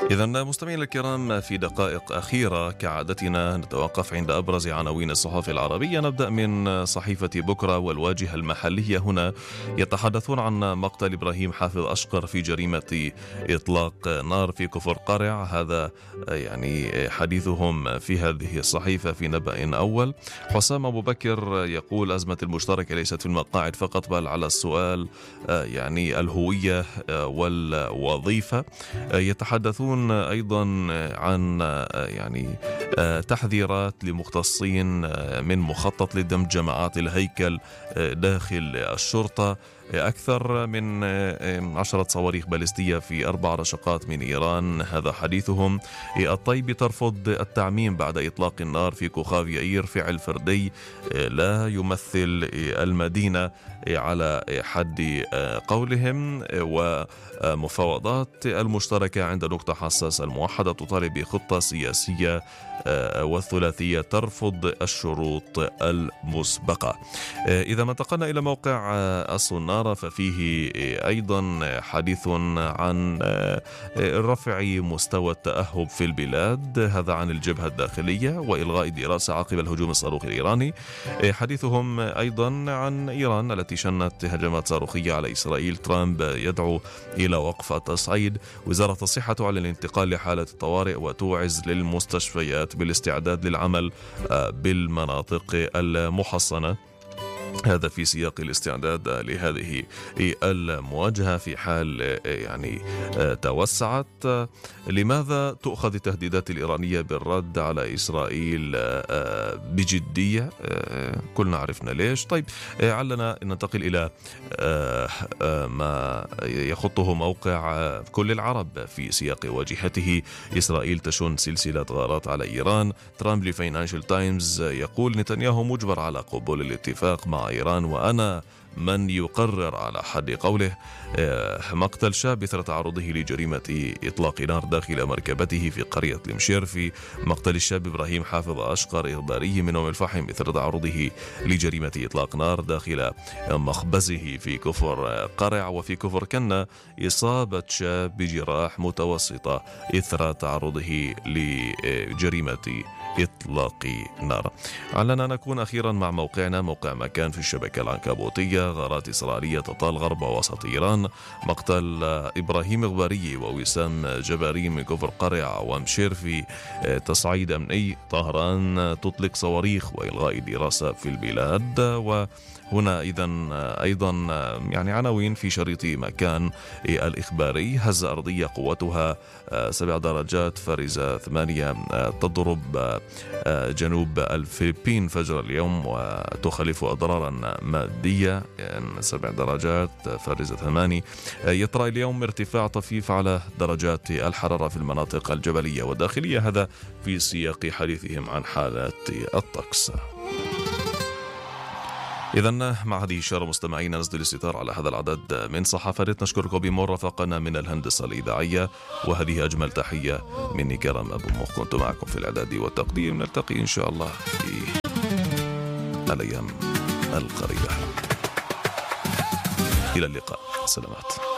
إذن مستمعينا الكرام، في دقائق أخيرة كعادتنا نتوقف عند أبرز عناوين الصحف العربية. نبدأ من صحيفة بكرة والواجهة المحلية. هنا يتحدثون عن مقتل إبراهيم حافظ أشقر في جريمة إطلاق نار في كفر قرع. هذا يعني حديثهم في هذه الصحيفة في نبأ أول. حسام أبو بكر يقول أزمة المشتركة ليست في المقاعد فقط بل على السؤال يعني الهوية والوظيفة. يتحدثون أيضا عن يعني تحذيرات لمختصين من مخطط لدمج جماعات الهيكل داخل الشرطة. أكثر من 10 صواريخ باليستية في 4 رشقات من إيران. هذا حديثهم. الطيب ترفض التعميم بعد إطلاق النار في كوخاف يائير. فعل فردي لا يمثل المدينة على حد قولهم. ومفاوضات المشتركة عند نقطة حساسة. الموحدة تطالب بخطة سياسية والثلاثية ترفض الشروط المسبقة. إذا ما انتقلنا إلى موقع الصنارة ففيه أيضا حديث عن رفع مستوى التأهب في البلاد. هذا عن الجبهة الداخلية وإلغاء دراسة عقب الهجوم الصاروخي الإيراني. حديثهم أيضا عن إيران التي شنت هجمات صاروخية على إسرائيل. ترامب يدعو إلى وقف التصعيد. وزارة الصحة تعلن الانتقال لحالة الطوارئ وتوعز للمستشفيات بالاستعداد للعمل بالمناطق المحصنة. هذا في سياق الاستعداد لهذه المواجهة في حال يعني توسعت. لماذا تؤخذ التهديدات الإيرانية بالرد على إسرائيل بجدية؟ كلنا عرفنا ليش. طيب علنا ننتقل إلى ما يخطه موقع كل العرب في سياق واجهته. إسرائيل تشن سلسلة غارات على إيران. ترامب لفاينانشال تايمز يقول نتنياهو مجبر على قبول الاتفاق مع إيران وأنا من يقرر على حد قوله. مقتل شاب إثر تعرضه لجريمة إطلاق نار داخل مركبته في قرية المشيرفي. مقتل الشاب إبراهيم حافظ أشقر إخباري من أم الفحم إثر تعرضه لجريمة إطلاق نار داخل مخبزه في كفر قرع. وفي كفر كنا إصابة شاب بجراح متوسطة إثر تعرضه لجريمة إطلاق نار. علنا نكون أخيرا مع موقعنا موقع مكان في الشبكة العنكبوتية. غارات إسرائيلية تطال غرب وسط إيران. مقتل إبراهيم إغباري ووسام جباري من كفر قرع ومشير في تصعيد أمني. طهران تطلق صواريخ وإلغاء دراسة في البلاد. وهنا إذن أيضا يعني عناوين في شريط مكان الإخباري. هزة أرضية قوتها 7 درجات فارزة 8 تضرب جنوب الفلبين فجر اليوم وتخلف أضرارا مادية. 7 درجات فارزة 8. يطرأ اليوم ارتفاع طفيف على درجات الحرارة في المناطق الجبلية والداخلية. هذا في سياق حديثهم عن حالات الطقس. إذن مع هذه الإشارة مستمعين نسدل الستار على هذا العدد من صحافات. نشكركم بمرافقتنا من الهندسة الإذاعية وهذه أجمل تحية مني كرم أبو مخ. كنت معكم في الإعداد والتقديم. نلتقي إن شاء الله في الأيام القريبة. إلى اللقاء. سلامات.